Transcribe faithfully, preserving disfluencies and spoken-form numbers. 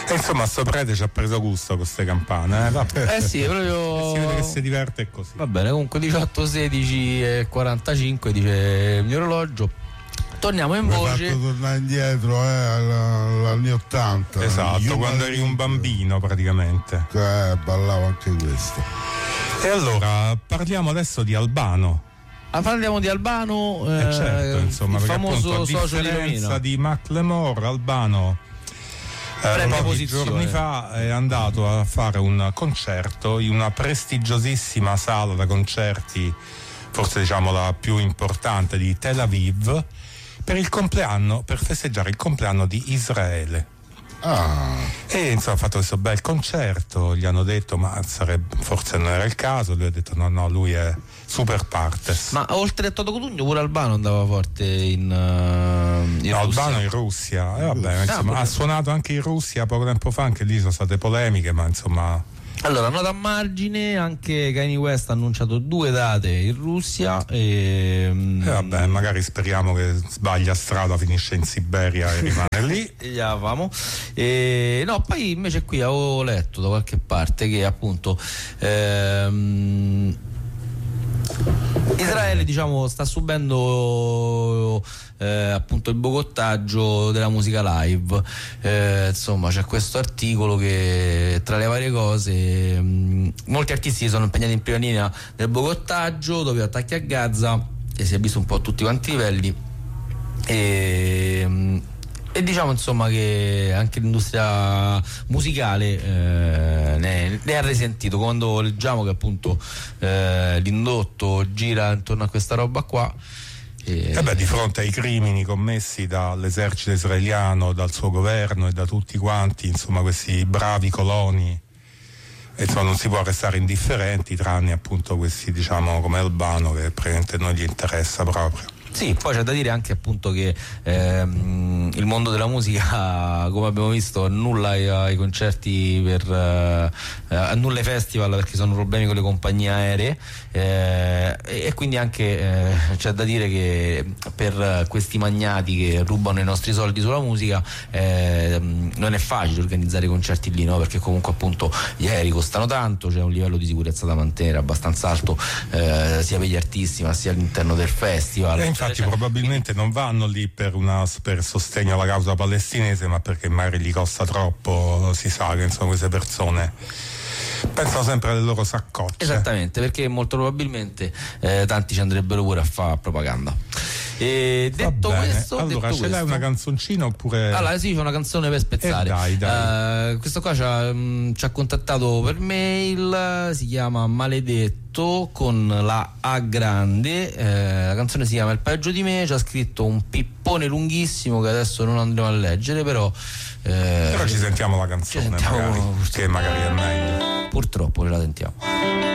E insomma sto prete ci ha preso gusto con queste campane, eh? Vabbè. Eh sì, proprio. Si vede che si diverte così. Va bene, comunque diciotto sedici e quarantacinque dice il mio orologio. Torniamo in Mi hai voce. fatto tornare indietro eh, all'anni ottanta. Esatto, Human quando eri un bambino praticamente. Eh, ballavo anche questo. E allora parliamo adesso di Albano. Ah, parliamo di Albano, eh, Eh certo, insomma, il perché famoso appunto, a socio di differenza Romina. di Macklemore, Albano eh, Prende pochi posizione. giorni fa è andato a fare un concerto in una prestigiosissima sala da concerti, forse diciamo la più importante di Tel Aviv, per il compleanno, per festeggiare il compleanno di Israele. Ah, E insomma ha fatto questo bel concerto, gli hanno detto ma sarebbe, forse non era il caso, lui ha detto no no, lui è super partes. Ma oltre a Toto Cutugno pure Albano andava forte in, uh, in No, Russia. Albano in Russia, e vabbè, insomma, Ah, ha suonato anche in Russia poco tempo fa, anche lì sono state polemiche, ma insomma. Allora, nota a margine, anche Kanye West ha annunciato due date in Russia e, E vabbè, magari speriamo che sbaglia strada, finisce in Siberia e rimane lì. Ya vamo. E, no, poi invece qui avevo letto da qualche parte che appunto ehm, Israele, diciamo, sta subendo eh, appunto il boicottaggio della musica live. Eh, insomma, c'è questo articolo che tra le varie cose mh, molti artisti sono impegnati in prima linea nel boicottaggio dopo gli attacchi a Gaza, e si è visto un po' a tutti quanti i livelli. E, mh, e diciamo insomma che anche l'industria musicale eh, ne, ne ha risentito quando leggiamo che appunto eh, l'indotto gira intorno a questa roba qua. E E beh, di fronte ai crimini commessi dall'esercito israeliano, dal suo governo e da tutti quanti, insomma, questi bravi coloni, e insomma non si può restare indifferenti, tranne appunto questi, diciamo, come Albano, che praticamente non gli interessa proprio. Sì, poi c'è da dire anche appunto che ehm, il mondo della musica, come abbiamo visto, annulla i, i concerti per eh, annulla i festival perché sono problemi con le compagnie aeree eh, e, e quindi anche eh, c'è da dire che per questi magnati che rubano i nostri soldi sulla musica eh, non è facile organizzare i concerti lì, no? Perché comunque appunto gli aerei costano tanto, c'è un livello di sicurezza da mantenere abbastanza alto eh, sia per gli artisti ma sia all'interno del festival. E infatti probabilmente non vanno lì per, una, per sostegno alla causa palestinese, ma perché magari gli costa troppo, si sa che insomma queste persone pensano sempre alle loro saccocce. Esattamente, perché molto probabilmente eh, tanti ci andrebbero pure a fare propaganda. E detto questo, allora detto ce l'hai questo, una canzoncina oppure? allora sì, c'è una canzone per spezzare. Eh, dai, dai. Uh, questo qua ci ha, mh, ci ha contattato per mail, si chiama Maledetto con la A grande, eh, la canzone si chiama Il peggio di me, ci ha scritto un pippone lunghissimo che adesso non andremo a leggere, però eh, Però ci sentiamo la canzone, ci sentiamo, magari, purtroppo. che magari è meglio. Purtroppo ce la sentiamo.